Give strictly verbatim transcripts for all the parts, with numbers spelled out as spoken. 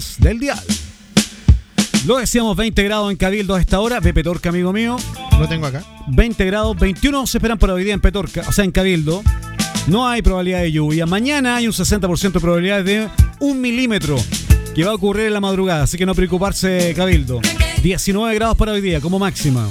del dial. Lo decíamos, veinte grados en Cabildo a esta hora. Ve Petorca, amigo mío. Lo tengo acá. veinte grados, veintiuno se esperan para hoy día en Petorca, o sea, en Cabildo. No hay probabilidad de lluvia. Mañana hay un sesenta por ciento de probabilidades de un milímetro que va a ocurrir en la madrugada, así que no preocuparse, Cabildo. diecinueve grados para hoy día como máxima.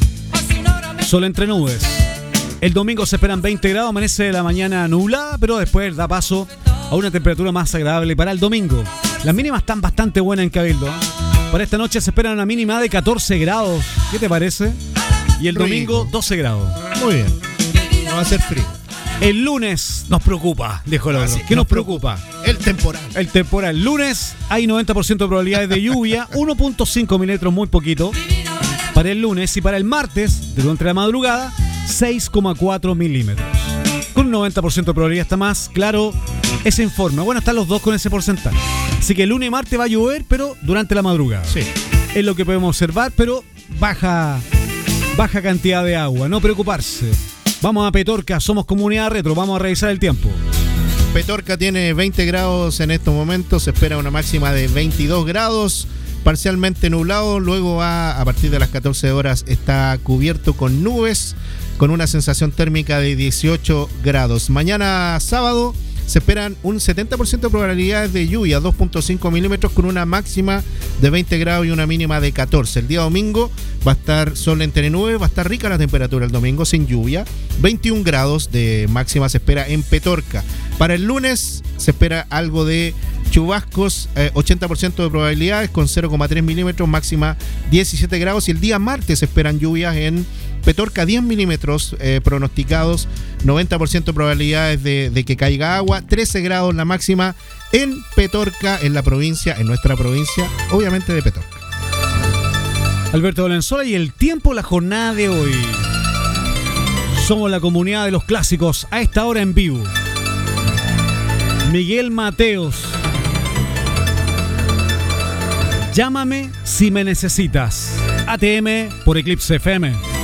Sol entre nubes. El domingo se esperan veinte grados, amanece la mañana nublada, pero después da paso a una temperatura más agradable para el domingo. Las mínimas están bastante buenas en Cabildo, ¿eh? Para esta noche se espera una mínima de catorce grados. ¿Qué te parece? Y el domingo doce grados. Muy bien. No va a ser frío. El lunes nos preocupa, dijo el otro. ¿Qué nos preocupa? El temporal. El temporal. Lunes hay noventa por ciento de probabilidades de lluvia, uno punto cinco milímetros, muy poquito. Para el lunes y para el martes, durante la madrugada, seis coma cuatro milímetros. Con un noventa por ciento de probabilidad está más claro ese informe. Bueno, están los dos con ese porcentaje. Así que el lunes y martes va a llover, pero durante la madrugada. Sí. Es lo que podemos observar, pero baja, baja cantidad de agua. No preocuparse. Vamos a Petorca, somos comunidad retro, vamos a revisar el tiempo. Petorca tiene veinte grados en estos momentos, se espera una máxima de veintidós grados, parcialmente nublado, luego va a partir de las catorce horas está cubierto con nubes, con una sensación térmica de dieciocho grados. Mañana sábado se esperan un setenta por ciento de probabilidades de lluvia, dos punto cinco milímetros, con una máxima de veinte grados y una mínima de catorce. El día domingo va a estar sol entre nubes, va a estar rica la temperatura el domingo sin lluvia. veintiún grados de máxima se espera en Petorca. Para el lunes se espera algo de chubascos, eh, ochenta por ciento de probabilidades con cero coma tres milímetros, máxima diecisiete grados. Y el día martes se esperan lluvias en Petorca, diez milímetros eh, pronosticados, noventa por ciento de probabilidades de, de que caiga agua, trece grados la máxima en Petorca, en la provincia, en nuestra provincia, obviamente de Petorca. Alberto Valenzuela y el tiempo, la jornada de hoy. Somos la comunidad de los clásicos a esta hora en vivo. Miguel Mateos. Llámame si me necesitas. A T M por Eclipse F M.